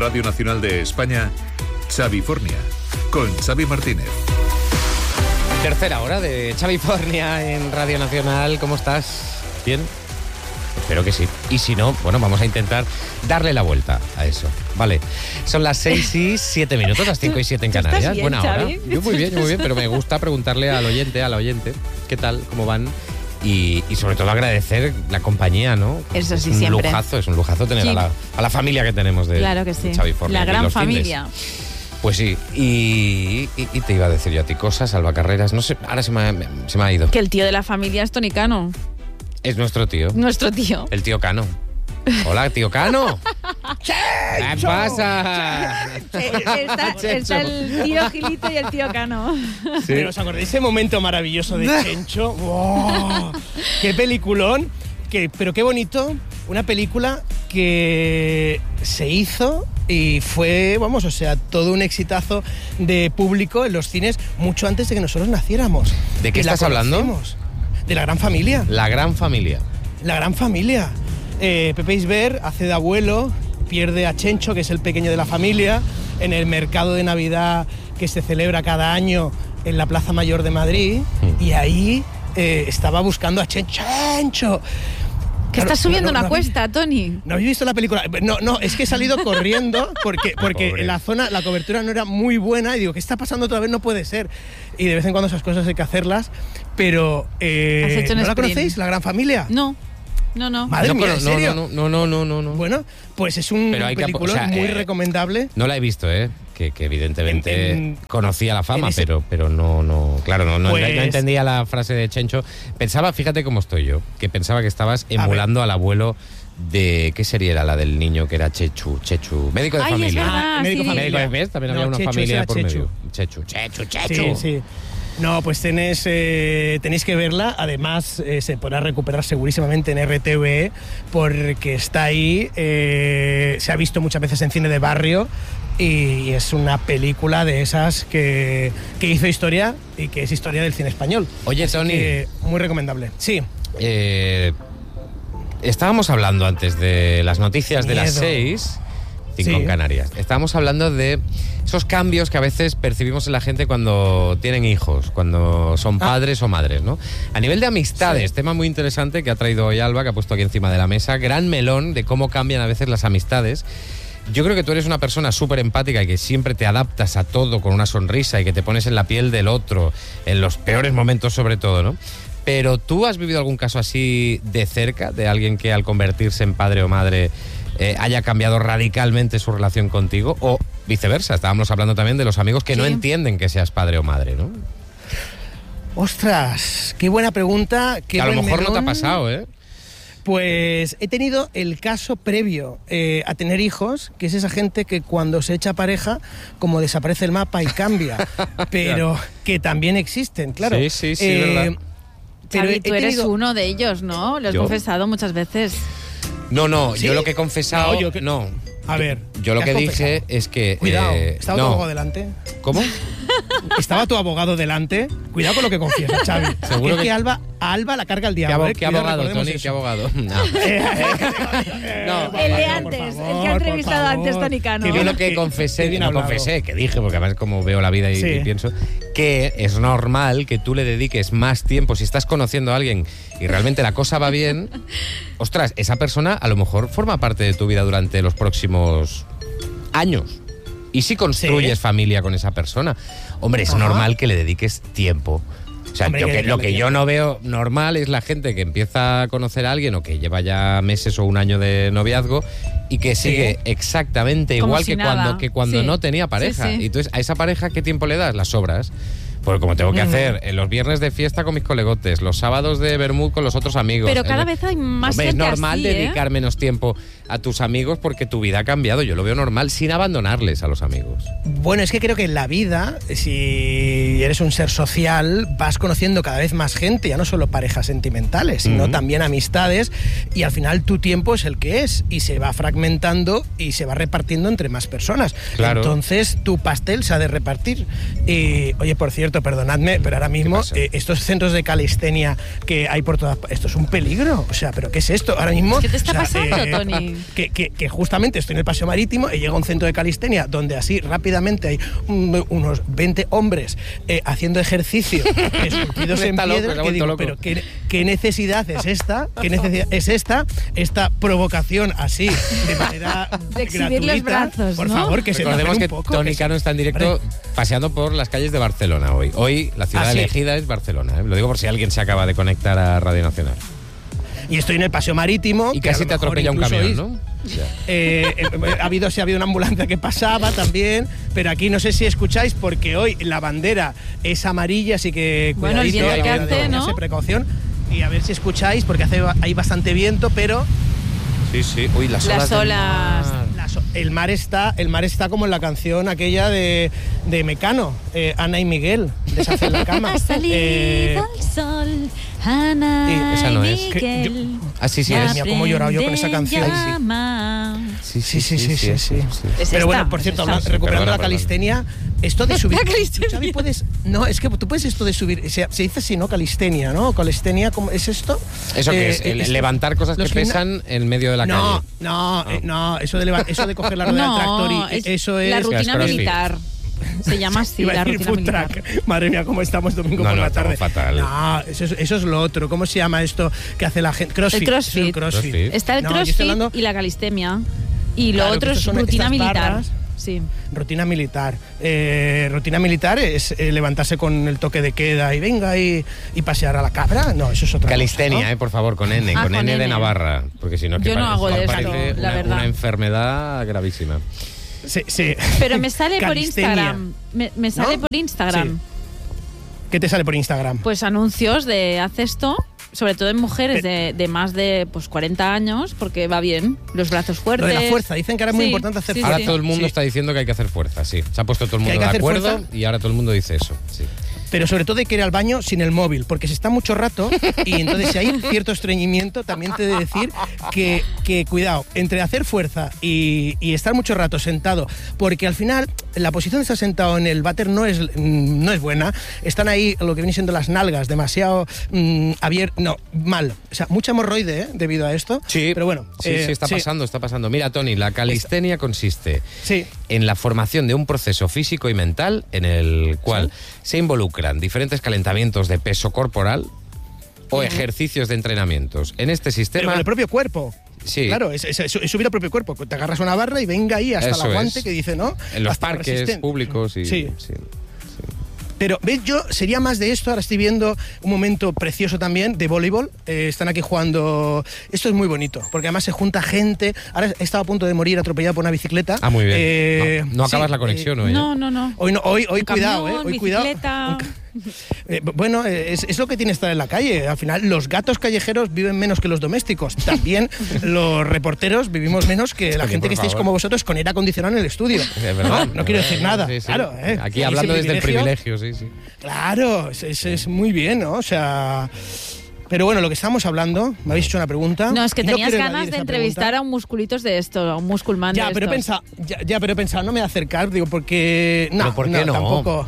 Radio Nacional de España, Xavifornia, con Xavi Martínez. Tercera hora de Xavifornia en Radio Nacional. ¿Cómo estás? ¿Bien? Espero que sí. Y si no, bueno, vamos a intentar darle la vuelta a eso. Vale. Son las 6:07, las 5:07 en Canarias. ¿Estás bien, Buena hora. Xavi? Yo muy bien, pero me gusta preguntarle al oyente, qué tal, cómo van. Y sobre todo agradecer la compañía, ¿no? Eso sí, es un siempre. Es un lujazo tener Sí. a la familia que tenemos de Claro que sí. Xavifornia. La aquí gran los fines. familia. Pues sí, y te iba a decir yo a ti cosas, Alba Carreras, no sé, ahora se me ha ido. Que el tío de la familia es Tony Cano. Es nuestro tío, Nuestro tío. el tío Cano. Hola, tío Cano. ¿Qué pasa? Está el tío Gilito y el tío Cano. Sí. Pero ¿os acordáis ese momento maravilloso de Chencho? ¡Wow! ¡Qué peliculón! Pero qué bonito. Una película que se hizo y fue, todo un exitazo de público en los cines mucho antes de que nosotros naciéramos. ¿De qué Y la estás hablando? conocimos. De La Gran Familia. La gran familia. La Gran Familia. Pepe Isbert hace de abuelo, pierde a Chencho, que es el pequeño de la familia, en el mercado de Navidad que se celebra cada año en la Plaza Mayor de Madrid, y ahí estaba buscando a Chencho. Que Claro, estás subiendo no una habéis- cuesta, Tony. ¿No habéis visto la película? No, es que he salido corriendo porque Pobre. en la zona la cobertura no era muy buena y digo, ¿qué está pasando otra vez? No puede ser. Y de vez en cuando esas cosas hay que hacerlas, pero Has hecho un ¿no la sprint. conocéis? La Gran Familia. No. Madre mía, ¿en serio? No. Bueno, pues es un Pero hay que película muy recomendable. No la he visto, que evidentemente En- conocía la fama, en ese- pero no Pues- entendía la frase de Chencho. Pensaba, fíjate cómo estoy yo, que pensaba que estabas emulando al abuelo de, ¿qué serie era la del niño que era Chechu? Médico de Ay, familia. es verdad, médico sí. familia. Médico de ¿ves? También había No, una Chechu, familia ese era por Chechu. medio. Chechu. Sí. No, pues tenéis que verla. Además, se podrá recuperar segurísimamente en RTVE porque está ahí. Se ha visto muchas veces en cine de barrio y es una película de esas que hizo historia y que es historia del cine español. Oye, Tony, Muy recomendable. Sí. estábamos hablando antes de las noticias de las Miedo. 6, 5 Sí. en Canarias. Estábamos hablando de esos cambios que a veces percibimos en la gente cuando tienen hijos, cuando son padres o madres, ¿no? A nivel de amistades, Sí. tema muy interesante que ha traído hoy Alba, que ha puesto aquí encima de la mesa, gran melón de cómo cambian a veces las amistades. Yo creo que tú eres una persona súper empática y que siempre te adaptas a todo con una sonrisa y que te pones en la piel del otro, en los peores momentos sobre todo, ¿no? Pero ¿tú has vivido algún caso así de cerca, de alguien que al convertirse en padre o madre haya cambiado radicalmente su relación contigo? O viceversa, estábamos hablando también de los amigos que no Sí. entienden que seas padre o madre, ¿no? Ostras, qué buena pregunta. Que a lo buen mejor no te ha melón. pasado, ¿eh? Pues he tenido el caso previo a tener hijos, que es esa gente que cuando se echa pareja, como desaparece el mapa y cambia, pero que también existen, claro. Sí, verdad. Pero Xavi, he tú eres tenido- uno de ellos, ¿no? Lo has ¿Yo? confesado muchas veces. No, ¿Sí? yo lo que he confesado... No, yo que- no. A ver, Yo lo ¿qué que has dije confesado? es que... Cuidado, ¿estaba tu no. abogado delante? ¿Cómo? ¿Estaba tu abogado delante? Cuidado con lo que confiesas, Xavi. Seguro Es que que- a Alba la carga el diablo. ¿Qué Cuidado, abogado, recordemos Tony? eso. ¿Qué abogado? No. No. El de por antes, el que favor, ha entrevistado por antes favor. Tony Cano. Qué Yo bien lo que qué confesé, bien no hablado. confesé, que dije, porque además como veo la vida y, Sí. y pienso, que es normal que tú le dediques más tiempo, si estás conociendo a alguien y realmente la cosa va bien, ostras, esa persona a lo mejor forma parte de tu vida durante los próximos años. Y si construyes Sí. familia con esa persona, hombre, es Ajá. normal que le dediques tiempo. O sea, Hombre, lo que que yo no veo normal es la gente que empieza a conocer a alguien o que lleva ya meses o un año de noviazgo y que sigue exactamente Como igual si que nada. cuando Sí. no tenía pareja. Sí, sí. Y entonces, ¿a esa pareja qué tiempo le das? Las obras. Porque como tengo que hacer los viernes de fiesta con mis colegotes, los sábados de Bermud con los otros amigos. Pero cada vez hay más Hombre, gente es normal así, ¿eh? dedicar menos tiempo a tus amigos porque tu vida ha cambiado. Yo lo veo normal sin abandonarles a los amigos. Bueno, es que creo que en la vida, si eres un ser social, vas conociendo cada vez más gente, ya no solo parejas sentimentales, sino también amistades, y al final tu tiempo es el que es, y se va fragmentando y se va repartiendo entre más personas. Claro. Entonces tu pastel se ha de repartir. Y, oye, por cierto, cierto, perdonadme, pero ahora mismo estos centros de calistenia que hay por todas partes, esto es un peligro. O sea, ¿pero qué es esto? Ahora mismo... ¿Qué te está pasando, Toni? Que justamente estoy en el Paseo Marítimo y llega a un centro de calistenia donde así rápidamente hay unos 20 hombres haciendo ejercicio, esculpidos en piedra, que digo, pero ¿qué necesidad es esta? ¿Qué necesidad es esta provocación así, de manera de exhibir gratuita? Los brazos, por ¿no? favor, que se Recordemos que un poco, Toni Cano está en directo paseando por las calles de Barcelona hoy. Hoy la ciudad elegida es Barcelona. Lo digo por si alguien se acaba de conectar a Radio Nacional. Y estoy en el Paseo Marítimo. Y casi te atropella un camión, ¿no? Ha habido una ambulancia que pasaba también, pero aquí no sé si escucháis porque hoy la bandera es amarilla, así que bueno, el viento que hace, ¿no? Precaución. Y a ver si escucháis porque hay bastante viento, pero... Sí. Uy, las olas. El mar está como en la canción aquella de Mecano, Ana y Miguel, Deshacer la cama. Ha salido el sol, Ana esa no y es. Miguel. Sí, Madre mía, cómo he llorado yo con esa canción. Sí. Pero bueno, por cierto, recuperando la calistenia, esto de subir... La calistenia. Xavi, no, es que tú puedes esto de subir, se dice así, ¿no? Calistenia, ¿no? Calistenia, ¿cómo es esto? ¿Eso qué es? Levantar cosas que pesan en medio de la calle. No, eso de coger la rueda del tractor y eso es... La rutina militar. Se llama así, la rutina militar. Madre mía, cómo estamos domingo por la tarde. Fatal. No, eso es lo otro. ¿Cómo se llama esto que hace la gente? CrossFit. El CrossFit. Está el CrossFit y la calistemia. Y lo otro es rutina militar. Barras, sí. Rutina militar. Rutina militar es levantarse con el toque de queda y venga y pasear a la cabra. No, eso es otra calistenia, cosa, ¿no? Por favor, con N. Con N de Navarra. Porque si no, yo no hago de esto, la verdad. Una enfermedad gravísima. Sí. Pero me sale por Instagram. Me sale por Instagram. Sí. ¿Qué te sale por Instagram? Pues anuncios de haz esto, sobre todo en mujeres de más de 40 años, porque va bien, los brazos fuertes. Lo de la fuerza, dicen que ahora es muy importante hacer fuerza. Ahora todo el mundo está diciendo que hay que hacer fuerza, sí. Se ha puesto todo el mundo de acuerdo y ahora todo el mundo dice eso, sí. Pero sobre todo hay que ir al baño sin el móvil, porque se está mucho rato y entonces si hay cierto estreñimiento, también te he de decir que cuidado, entre hacer fuerza y estar mucho rato sentado, porque al final la posición de estar sentado en el váter no es buena, están ahí lo que vienen siendo las nalgas demasiado abiertas, mal, o sea, mucha hemorroide debido a esto. Sí, pero bueno. Sí, está pasando. Mira, Toni, la calistenia consiste en la formación de un proceso físico y mental en el cual se involucran diferentes calentamientos de peso corporal o ejercicios de entrenamientos. En este sistema... Pero con el propio cuerpo. Sí. Claro, es subir al propio cuerpo. Te agarras una barra y venga ahí hasta el aguante que dice, ¿no? En los parques públicos y... Sí. Pero, ¿ves? Yo sería más de esto. Ahora estoy viendo un momento precioso también de voleibol. Están aquí jugando... Esto es muy bonito, porque además se junta gente. Ahora he estado a punto de morir atropellado por una bicicleta. Ah, muy bien. No acabas la conexión hoy. No. Hoy cuidado, hoy bicicleta. Cuidado. Bueno, es lo que tiene estar en la calle. Al final, los gatos callejeros viven menos que los domésticos. También los reporteros vivimos menos que la gente que estáis como vosotros con aire acondicionado en el estudio. Es verdad. No quiero decir nada. Sí. Claro, aquí hablando desde el privilegio, sí. Claro, es muy bien, ¿no? O sea... Pero bueno, lo que estamos hablando, me habéis hecho una pregunta. No, es que tenías ganas de entrevistar a un musculitos de esto, a un musculman de estos. Pero he pensado, no me voy a acercar, digo, porque... No, ¿pero por qué no? Tampoco...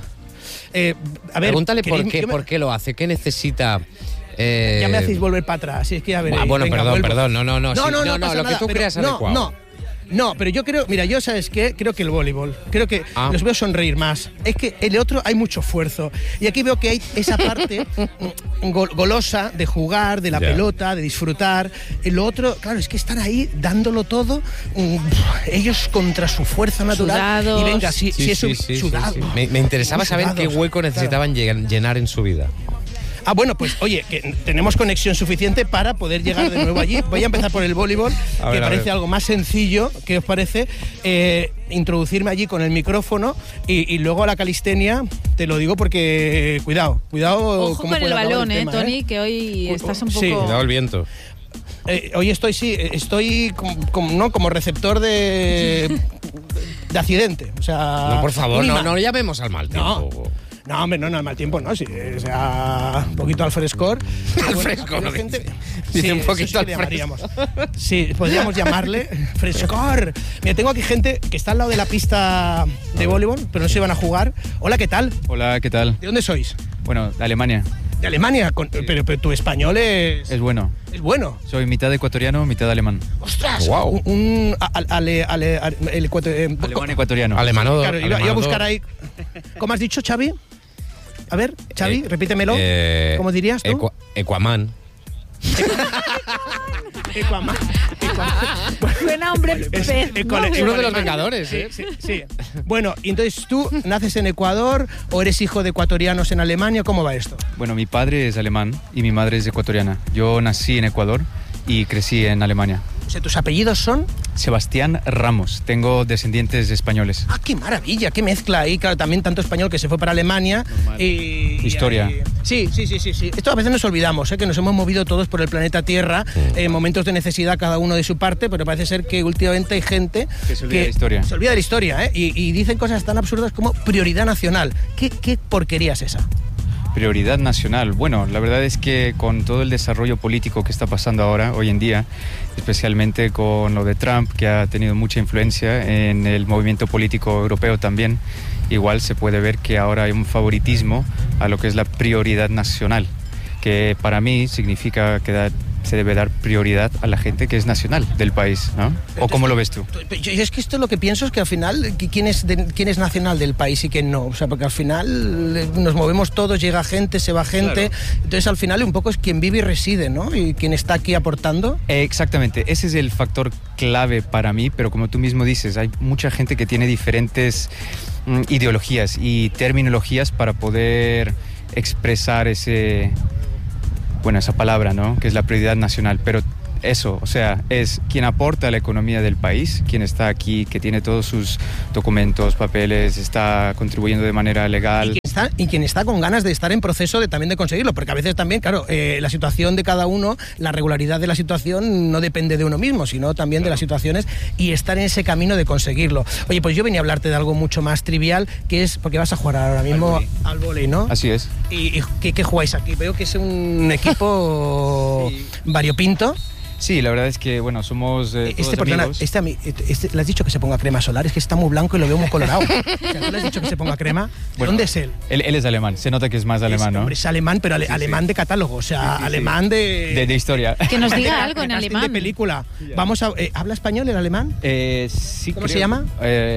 a ver, pregúntale por qué lo hace, qué necesita... Ya me hacéis volver para atrás, si es que ya veréis. Bueno, venga, perdón, no, no, lo que tú creas adecuado. No, pero yo creo, mira, yo sabes qué, creo que el voleibol, creo que los veo sonreír más. Es que el otro hay mucho esfuerzo y aquí veo que hay esa parte golosa de jugar, de la pelota, de disfrutar. El otro, claro, es que están ahí dándolo todo, ellos contra su fuerza natural. Sudados. Y venga, si es sudado. Me interesaba saber qué hueco necesitaban llenar en su vida. Ah, bueno, pues oye, que tenemos conexión suficiente para poder llegar de nuevo allí. Voy a empezar por el voleibol, que parece algo más sencillo. ¿Qué os parece? Introducirme allí con el micrófono y luego a la calistenia, te lo digo porque cuidado. Ojo con el balón, Toni, que hoy estás un poco... Sí, cuidado el viento. Hoy estoy como receptor de accidente. O sea, no, por favor, no llamemos al mal tiempo. No, hombre, no, el mal tiempo no, sí, o sea, un poquito al frescor. Al frescor, gente, dice un poquito eso sí al le llamaríamos. Sí, podríamos llamarle frescor. Mira, tengo aquí gente que está al lado de la pista de voleibol, pero no se van a jugar. Hola, ¿qué tal? Hola, ¿qué tal? ¿De dónde sois? Bueno, de Alemania. De Alemania, pero tu español Es bueno. es bueno. Soy mitad ecuatoriano, mitad alemán. ¡Ostras! Guau. Alemán ecuatoriano. Alemano. Claro, iba a buscar ahí. ¿Cómo has dicho, Xavi? A ver, Xavi, repítemelo. ¿Cómo dirías tú? Equaman. Equaman. Suena hombre pez. Es uno de los Vengadores, Sí, sí. Bueno, y entonces tú naces en Ecuador o eres hijo de ecuatorianos en Alemania, ¿cómo va esto? Bueno, mi padre es alemán y mi madre es ecuatoriana. Yo nací en Ecuador y crecí en Alemania. O sea, tus apellidos son... Sebastián Ramos. Tengo descendientes españoles. ¡Ah, qué maravilla! ¡Qué mezcla ahí! Claro, también tanto español que se fue para Alemania. Historia. Sí. Esto a veces nos olvidamos, que nos hemos movido todos por el planeta Tierra en momentos de necesidad, cada uno de su parte, pero parece ser que últimamente hay gente que se olvida de la historia. Se olvida de la historia, y dicen cosas tan absurdas como prioridad nacional. ¿Qué porquería es esa? Prioridad nacional. Bueno, la verdad es que con todo el desarrollo político que está pasando ahora, hoy en día, especialmente con lo de Trump, que ha tenido mucha influencia en el movimiento político europeo también, igual se puede ver que ahora hay un favoritismo a lo que es la prioridad nacional, que para mí significa que se debe dar prioridad a la gente que es nacional del país, ¿no? ¿O cómo lo ves tú? Yo es que esto lo que pienso es que al final, ¿quién es nacional del país y quién no? O sea, porque al final nos movemos todos, llega gente, se va gente, claro. Entonces al final un poco es quien vive y reside, ¿no? Y quien está aquí aportando. Exactamente, ese es el factor clave para mí, pero como tú mismo dices, hay mucha gente que tiene diferentes ideologías y terminologías para poder expresar esa palabra, ¿no? Que es la prioridad nacional, pero eso, o sea, es quien aporta a la economía del país, quien está aquí, que tiene todos sus documentos, papeles, está contribuyendo de manera legal. Y quien está con ganas de estar en proceso también de conseguirlo, porque a veces también, claro, la situación de cada uno, la regularidad de la situación no depende de uno mismo, sino también de las situaciones y estar en ese camino de conseguirlo. Oye, pues yo venía a hablarte de algo mucho más trivial, que es, porque vas a jugar ahora mismo al vóley, ¿no? Así es. ¿Y qué jugáis aquí? Veo que es un equipo variopinto. Sí, la verdad es que, bueno, somos todos amigos. ¿Le has dicho que se ponga crema solar? Es que está muy blanco y lo veo muy colorado. O sea, ¿tú le has dicho que se ponga crema? Bueno, ¿dónde es él? Él es alemán, se nota que es más alemán, ¿no? Hombre, es alemán, pero alemán de catálogo, o sea, alemán de historia. Que nos diga algo en alemán. De película. Vamos a... ¿Habla español el alemán? Sí. ¿Cómo se llama?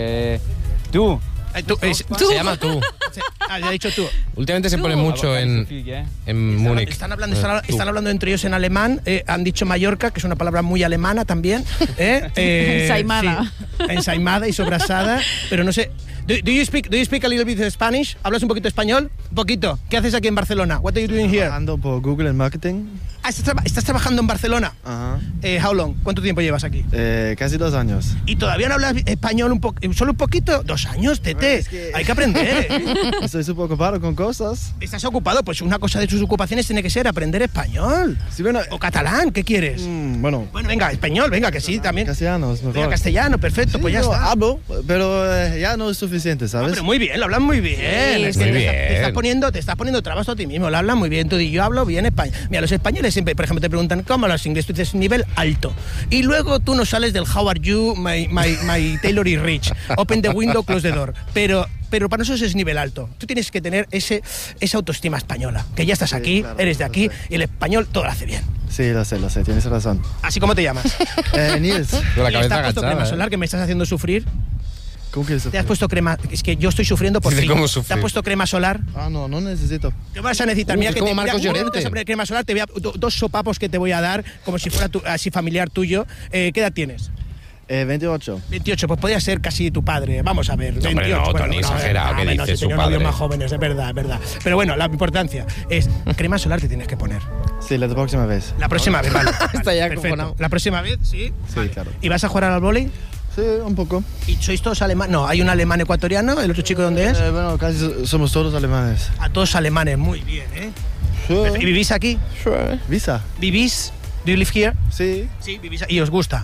Tú. Se llama tú. Ya he dicho tú. Últimamente se pone mucho en Múnich. Están hablando entre ellos en alemán. Han dicho Mallorca, que es una palabra muy alemana también. Ensaimada. Sí, ensaimada y sobrasada. Pero no sé. Do you speak a little bit of Spanish? ¿Hablas un poquito español? Un poquito. ¿Qué haces aquí en Barcelona? What are you doing here? Trabajando por Google en marketing. ¿Estás trabajando en Barcelona? Ajá. How long? ¿Cuánto tiempo llevas aquí? Casi 2 años. ¿Y todavía no hablas español solo un poquito? 2 años, tete. Es que... Hay que aprender. Estoy súper ocupado con cosas. ¿Estás ocupado? Pues una cosa de tus ocupaciones tiene que ser aprender español. Sí, bueno, o catalán, ¿qué quieres? Bueno, venga, español, venga, que sí, también. Castellano es mejor. Venga, castellano, perfecto, sí, pues ya está. Hablo, pero ya no es suficiente, ¿sabes? Pero muy bien, lo hablas muy bien. Sí, muy bien. Te estás poniendo trabas a ti mismo, lo hablas muy bien. Tú y yo hablo bien español. Mira, los españoles siempre, por ejemplo, te preguntan ¿cómo hablas inglés? Tú dices nivel alto. Y luego tú no sales del how are you, my Taylor is rich. Open the window, close the door. Pero para nosotros es nivel alto. Tú tienes que tener esa autoestima española. Que ya estás aquí, claro, eres de aquí, y el español todo lo hace bien. Sí, lo sé, tienes razón. ¿Así cómo te llamas? Nils. Con la cabeza ¿Te has puesto crema solar que me estás haciendo sufrir? ¿Cómo que ¿Te has puesto crema? Es que yo estoy sufriendo por ti. ¿Cómo sufrir? ¿Te has puesto crema solar? No necesito. ¿Qué vas a necesitar? Mira que como Marcos Llorente. Te vas a poner crema solar, te voy a 2 sopapos que te voy a dar, como si fuera así familiar tuyo. ¿Qué edad tienes? 28. 28, pues podría ser casi tu padre. Vamos a ver. No, 28, hombre, no, Tony, exagerado, ¿qué dices? Su padre. Más jóvenes, es verdad. Pero bueno, la importancia es crema solar te tienes que poner. Sí, la próxima vez. La próxima vez, vale. Está ya perfecto. acojonado. La próxima vez, sí. Sí, vale. claro. ¿Y vas a jugar al vóley? Sí, un poco. ¿Y sois todos alemanes? No, hay un alemán ecuatoriano. ¿El otro chico dónde es? Bueno, casi somos todos alemanes. A todos alemanes, muy bien, ¿eh? Sí. ¿Y vivís aquí? Sí. ¿Visa? ¿Vivís? ¿Do you live here? Sí. Sí, vivís aquí. ¿Y os gusta?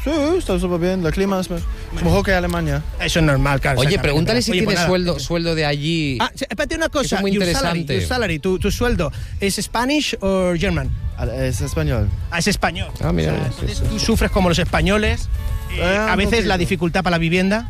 Sí, está súper bien. El clima es mejor que Alemania. Eso es normal, claro. Oye, exactamente. pregúntale si Oye, tiene pues nada. sueldo de allí. Ah, espérate una cosa. Eso es muy interesante. Your salary, tu sueldo, ¿es Spanish o German? Es español. Ah, es español. Ah, mira, O sea, sí, entonces sí, tú sufres como los españoles. A un veces la poquito. dificultad para la vivienda,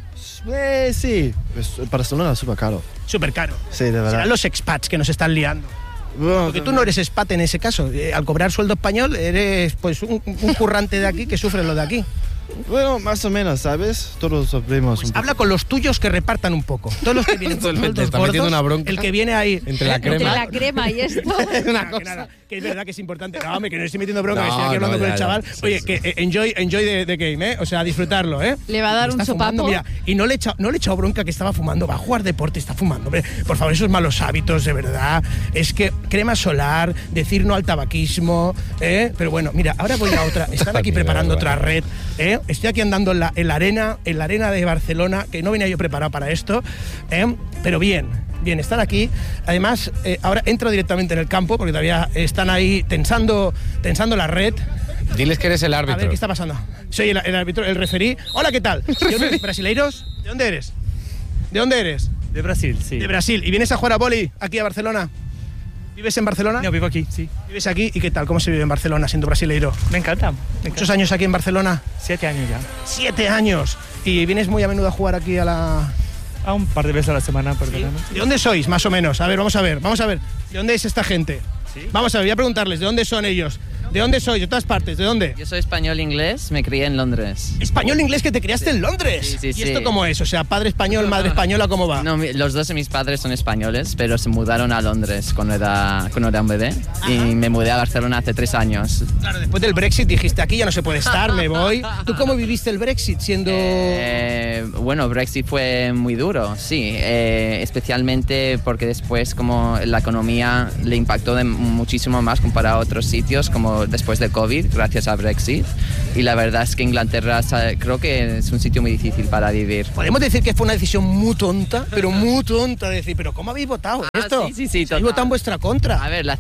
Sí. Barcelona es súper caro. súper caro. Sí, de verdad. Serán los expats que nos están liando. Bueno, Porque tú no eres expat en ese caso. Al cobrar sueldo español eres pues un currante de aquí que sufre lo de aquí. Bueno, más o menos, ¿sabes? Todos sufrimos un poco. Habla con los tuyos que repartan un poco. Todos los que vienen con Te sueldos está metiendo gordos, una bronca. el que viene ahí Entre la Entre crema. la crema y esto. Una cosa. Que es verdad que es importante. No, hombre, que no estoy metiendo bronca, que No, estoy aquí hablando no, con ya, el ya. chaval. Sí, Oye, sí. que enjoy the game, ¿eh? O sea, disfrutarlo, ¿eh? Le va a dar Y un está fumando, sopapo. mira, y no le he echado bronca que estaba fumando. Va a jugar deporte, está fumando. Hombre, por favor, esos malos hábitos, de verdad. Es que crema solar, decir no al tabaquismo, ¿eh? Pero bueno, mira, ahora voy a otra. Están aquí Mira, preparando bueno. otra red, ¿eh? Estoy aquí andando en la arena de Barcelona, que no venía yo preparado para esto, ¿eh? Pero bien, están aquí. Además, ahora entro directamente en el campo porque todavía están ahí tensando la red. Diles que eres el A ver, árbitro. ¿qué está pasando? Soy el árbitro, el referí. Hola, ¿qué tal? ¿Brasileiros? ¿De dónde eres? ¿De dónde eres? De Brasil, sí. De Brasil. ¿Y vienes a jugar a vóley aquí a Barcelona? ¿Vives en Barcelona? No, vivo aquí, sí. ¿Vives aquí? ¿Y qué tal? ¿Cómo se vive en Barcelona siendo brasileiro? Me encanta. ¿Muchos años aquí en Barcelona? 7 años ya. 7 años. ¿Y vienes muy a menudo a jugar aquí a la...? A un par de veces a la semana, por verano. ¿De dónde sois, más o menos? A ver, vamos a ver. ¿De dónde es esta gente? Vamos a ver, voy a preguntarles, ¿de dónde son ellos? ¿De dónde sois? ¿De todas partes? ¿De dónde? Yo soy español-inglés, me crié en Londres. Español-inglés que te criaste en Londres. Sí, sí, ¿Y esto sí. cómo es? O sea, padre español, madre española, ¿cómo va? No, los dos de mis padres son españoles, pero se mudaron a Londres cuando era un bebé. Y me mudé a Barcelona hace 3 años. Claro, después del Brexit dijiste, aquí ya no se puede estar, me voy. ¿Tú cómo viviste el Brexit siendo...? Bueno, Brexit fue muy duro, sí. Especialmente porque después como la economía le impactó muchísimo más comparado a otros sitios, como después de COVID, gracias a Brexit. Y la verdad es que Inglaterra creo que es un sitio muy difícil para vivir. Podemos decir que fue una decisión muy tonta, pero muy tonta de decir, pero ¿cómo habéis votado esto? Sí, Habéis total. votado en vuestra contra. A ver, el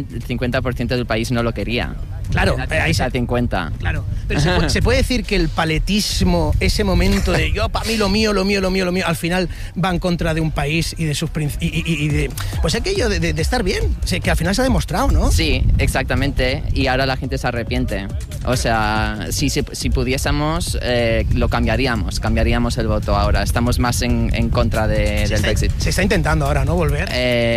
50% del país no lo quería. Claro, Era ahí se- 50. Claro, pero se puede decir que el paletismo, ese momento de yo, para mí lo mío, al final va en contra de un país y de sus y de pues aquello de estar bien, o sea, que al final se ha demostrado, ¿no? Sí, exactamente. Y ahora la gente se arrepiente. O sea, si pudiésemos, lo cambiaríamos el voto ahora. Estamos más en contra del Brexit. Se está intentando ahora, ¿no? Volver.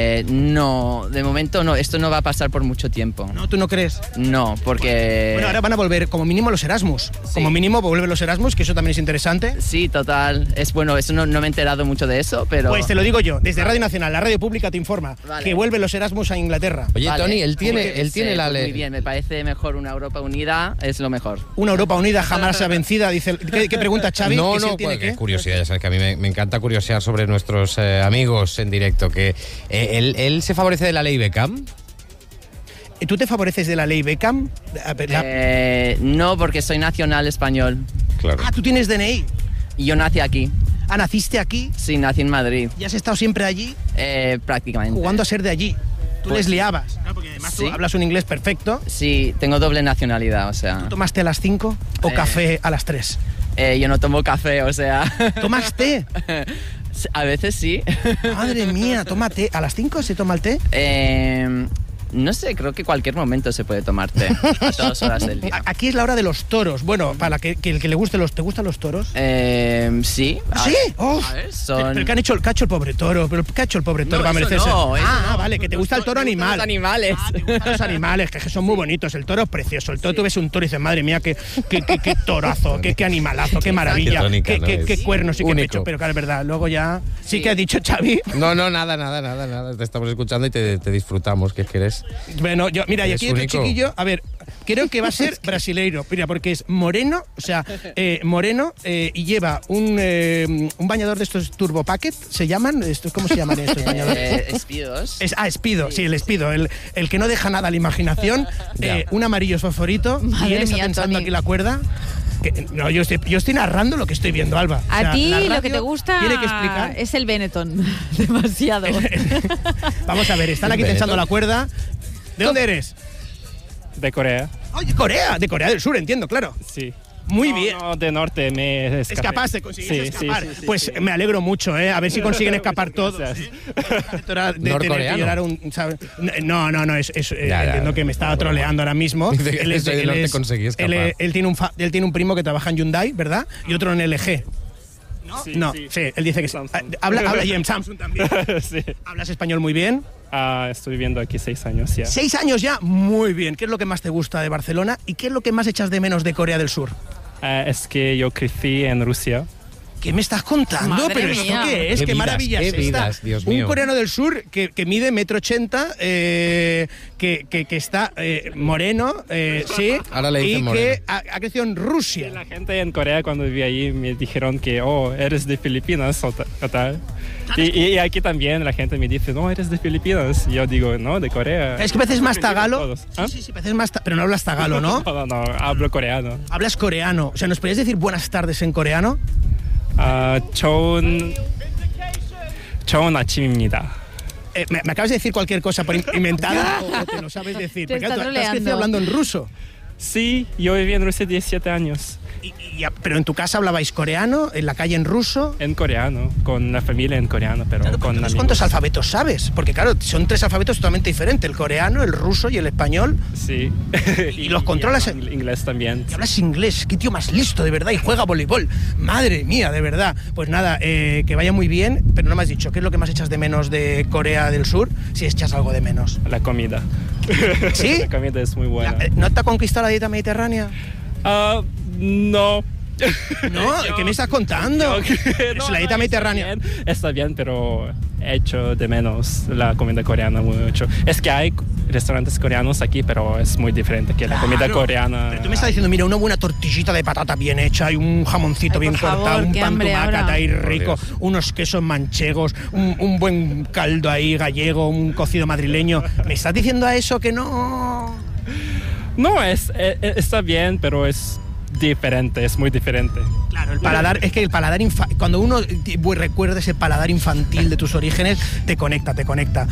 No, de momento no. Esto no va a pasar por mucho tiempo. ¿No? ¿Tú no crees? No, porque... Bueno, ahora van a volver como mínimo los Erasmus. Como mínimo vuelven los Erasmus, que eso también es interesante. Sí, total. Es bueno, eso no me he enterado mucho de eso, pero... Pues te lo digo yo, desde Radio Nacional, la radio pública te informa Vale. que vuelven los Erasmus a Inglaterra. Oye, Vale. Tony, él tiene Sí, la pues ley. muy bien, me parece mejor una Europa unida, es lo mejor. Una Europa unida jamás será vencida, dice. ¿Qué pregunta Xavi? No, ¿Que si no, él tiene pues, qué? curiosidad, ya sabes que a mí me encanta curiosear sobre nuestros amigos en directo, que él se favorece de la ley Beckham. ¿Tú te favoreces de la ley Beckham? No, porque soy nacional español. Claro. Tú tienes DNI. Y yo nací aquí. ¿Naciste aquí? Sí, nací en Madrid. ¿Y has estado siempre allí? Prácticamente. Jugando a ser de allí. Tú Pues les liabas. ¿no? Porque además sí. tú hablas un inglés perfecto. Sí, tengo doble nacionalidad, o sea... ¿Tomaste a las 5 o café a las 3? Yo no tomo café, o sea... ¿Tomas té? A veces sí. Madre mía, toma té. ¿A las 5 se toma el té? No sé, creo que cualquier momento se puede tomar té, a todas horas del día. Aquí es la hora de los toros. Bueno, para que el que le guste ¿te gustan los toros? Sí. ¿Sí? Oh. A ver, son... Pero ¿qué han hecho, ¿qué ha hecho el pobre toro? ¿Pero qué ha hecho el pobre toro No, para eso merecerse? no, eso no. Vale, que te gusta el toro Me gustan animal. los animales. Te gustan los animales, que son muy bonitos. El toro es precioso. El toro, tú ves un toro y dices, madre mía, qué torazo, qué animalazo, qué maravilla, Qué tónica, ¿no? qué Es cuernos y qué único. pecho. Pero claro, es verdad. Luego ya sí que ha dicho Xavi. No, nada. Te estamos escuchando y te disfrutamos, que eres. Bueno, mira, y Es aquí hay otro único. chiquillo, a ver, creo que va a ser brasileiro, mira, porque es moreno, o sea, moreno, y lleva un bañador de estos Turbo Packet, ¿se llaman? ¿Cómo se llaman estos bañadores? Espidos. Espido, sí, el espido, el que no deja nada a la imaginación, un amarillo fosforito, y Madre él está mía, tensando Tony. aquí la cuerda. No, yo estoy narrando lo que estoy viendo, Alba. O A sea, ti la lo que radio te gusta tiene que explicar. es el Benetton. Demasiado. Vamos a ver, están aquí Benetton. tensando la cuerda. ¿De dónde eres? De Corea. Oye, Corea, de Corea del Sur, entiendo, claro. Sí. Muy bien. No, de norte me escapé. Escapaste, conseguiste escapar. Sí, pues sí. me alegro mucho, a ver si consiguen escapar todos. Gracias. Norcoreano. No, Ya. entiendo que me estaba troleando ahora mismo. Dice que soy del norte, conseguí escapar. Él tiene un primo que trabaja en Hyundai, ¿verdad? Y otro en LG. ¿No? Sí, él dice que sí. Samsung. Habla y en Samsung también. Sí. ¿Hablas español muy bien? Estoy viviendo aquí 6 años ya. 6 años ya, muy bien. ¿Qué es lo que más te gusta de Barcelona y qué es lo que más echas de menos de Corea del Sur? Es que yo crecí en Rusia. ¿Qué me estás contando? Madre ¿Pero mía. esto qué es? Qué ¿Qué vidas, maravilla qué es esta? vidas, Dios Un mío. coreano del sur que mide 1,80 m, que está moreno, sí, Ahora le dicen y moreno. que ha crecido en Rusia. La gente en Corea cuando viví ahí me dijeron que, eres de Filipinas o tal. Y aquí también la gente me dice, no, eres de Filipinas. Y yo digo, no, de Corea. Es que pareces más tagalo. Todos. ¿Ah? Sí, pareces más pero no hablas tagalo, ¿no? No, hablo coreano. Hablas coreano. O sea, ¿nos podrías decir buenas tardes en coreano? 좋은 아침입니다. ¿Me acabas de decir cualquier cosa por inventada o te lo sabes decir? Te Porque está tú has troleando. crecido hablando en ruso. Sí, yo viví en Rusia 17 años. Pero en tu casa hablabais coreano, en la calle en ruso. En coreano, con la familia en coreano, pero Claro, con entonces, amigos. ¿cuántos alfabetos sabes? Porque claro, son 3 alfabetos totalmente diferentes, el coreano, el ruso y el español. Sí. ¿Y los controlas en inglés también. Y hablas inglés, qué tío más listo, de verdad, y juega voleibol. Madre mía, de verdad. Pues nada, que vaya muy bien, pero no me has dicho, ¿qué es lo que más echas de menos de Corea del Sur? Si echas algo de menos. La comida. ¿Sí? La comida es muy buena. ¿No te ha conquistado la dieta mediterránea? No. No, ¿qué me estás contando? Es la dieta mediterránea. Está bien, pero echo de menos la comida coreana mucho. Es que hay restaurantes coreanos aquí, pero es muy diferente que la comida coreana. Pero tú me estás diciendo, mira, una buena tortillita de patata bien hecha y un jamoncito bien por favor, cortado, un qué pan hambre tumacat ahora. ahí rico, Por Dios. unos quesos manchegos, un buen caldo ahí gallego, un cocido madrileño. ¿Me estás diciendo a eso que no? No, está bien, pero es diferente, es muy diferente. Claro, el paladar, es que el paladar, cuando uno recuerda ese paladar infantil de tus orígenes, te conecta.